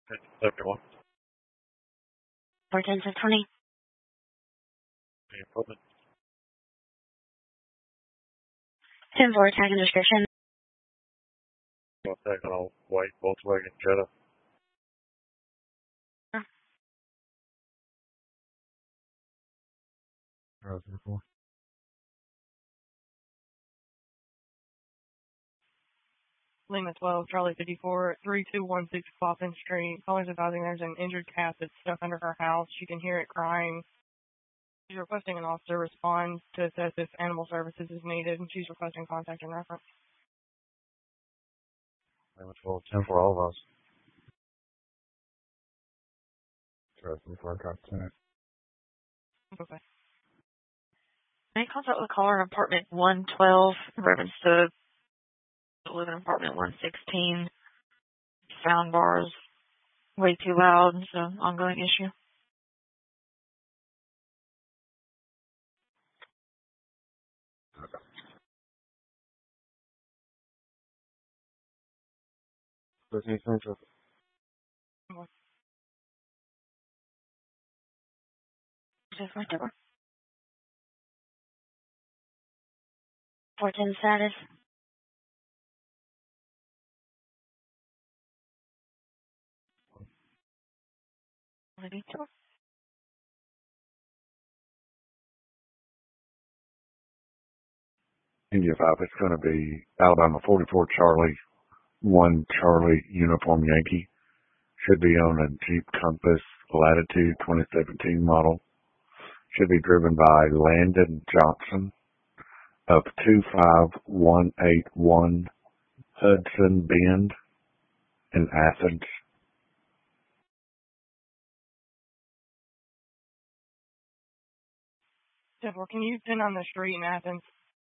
Everyone. 410-20. The equipment. 10-4, tag and description. One second, I'll white Volkswagen Jetta. Before. Lima 12, Charlie 54, 3216 Coffin Street. Caller's advising there's an injured cat that's stuck under her house. She can hear it crying. She's requesting an officer respond to assess if animal services is needed, and she's requesting contact and reference. Lima 12, 10 for all of us. Charlie 54, got 10. Okay. Make contact with caller in apartment 112, reference to live in apartment 116. Sound bars way too loud. It's an ongoing issue. Does he think of Just right there. 410 status. India 5? It's going to be Alabama 44 Charlie 1 Charlie Uniform Yankee. Should be on a Jeep Compass Latitude 2017 model. Should be driven by Landon Johnson of 25181 Hudson Bend in Athens. 10-4, can you send on the street in Athens?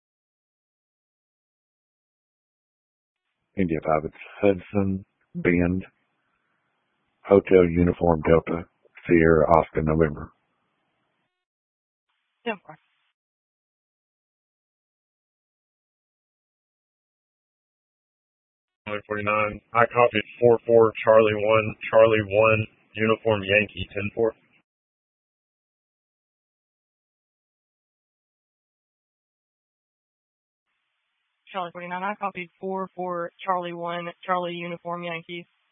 India 5, it's Hudson Bend, Hotel Uniform Delta, Sierra Oscar November. 10-4. 49. I copied 44 Charlie 1 Charlie 1 Uniform Yankee 10-4. Charlie 49, I copied 44 Charlie 1 Charlie Uniform Yankee